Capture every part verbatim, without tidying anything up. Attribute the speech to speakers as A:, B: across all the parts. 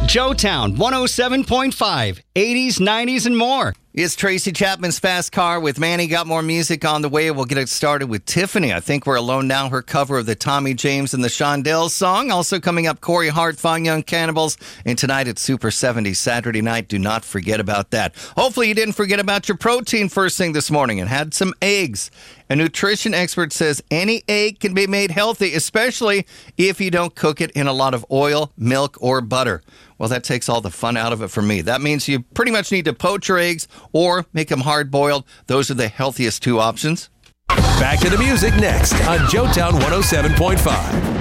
A: Joetown one oh seven point five, eighties, nineties, and more. It's Tracy Chapman's Fast Car with Manny. Got more music on the way. We'll get it started with Tiffany. I Think We're Alone Now, her cover of the Tommy James and the Shondells song. Also coming up, Corey Hart, Fine Young Cannibals. And tonight at Super seventies, Saturday night. Do not forget about that. Hopefully you didn't forget about your protein first thing this morning and had some eggs. A nutrition expert says any egg can be made healthy, especially if you don't cook it in a lot of oil, milk, or butter. Well, that takes all the fun out of it for me. That means you pretty much need to poach your eggs or make them hard-boiled. Those are the healthiest two options.
B: Back to the music next on Joetown one oh seven point five.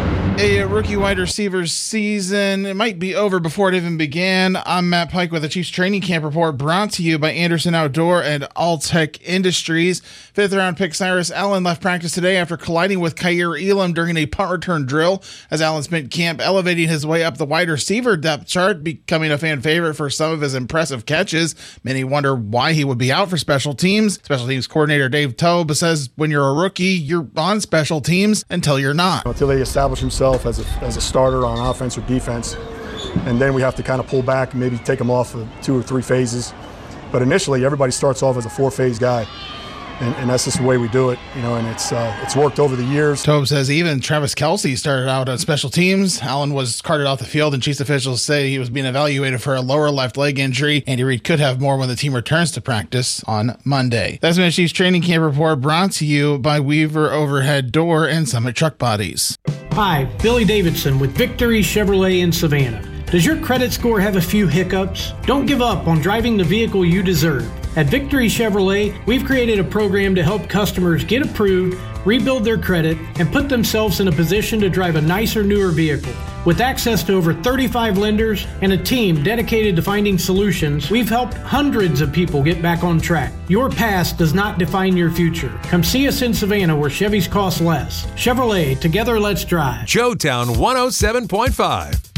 C: A rookie wide receivers season, it might be over before it even began. I'm Matt Pike with the Chiefs training camp report brought to you by Anderson Outdoor and Alltech Industries. Fifth round pick Cyrus Allen left practice today after colliding with Kaiir Elam during a punt return drill, as Allen spent camp elevating his way up the wide receiver depth chart, becoming a fan favorite for some of his impressive catches. Many wonder why he would be out for special teams. Special teams coordinator Dave Tobe says when you're a rookie, you're on special teams until you're not.
D: Until they establish himself as a, as a starter on offense or defense, and then we have to kind of pull back and maybe take him off of two or three phases. But initially, everybody starts off as a four-phase guy, and, and that's just the way we do it, you know. And it's uh, it's worked over the years.
C: Tobe says even Travis Kelce started out on special teams. Allen was carted off the field, and Chiefs officials say he was being evaluated for a lower left leg injury. Andy Reid could have more when the team returns to practice on Monday. That's been a Chiefs training camp report brought to you by Weaver Overhead Door and Summit Truck Bodies.
E: Hi, Billy Davidson with Victory Chevrolet in Savannah. Does your credit score have a few hiccups? Don't give up on driving the vehicle you deserve. At Victory Chevrolet, we've created a program to help customers get approved, rebuild their credit, and put themselves in a position to drive a nicer, newer vehicle. With access to over thirty-five lenders and a team dedicated to finding solutions, we've helped hundreds of people get back on track. Your past does not define your future. Come see us in Savannah where Chevys cost less. Chevrolet, together let's drive.
B: Joetown one oh seven point five.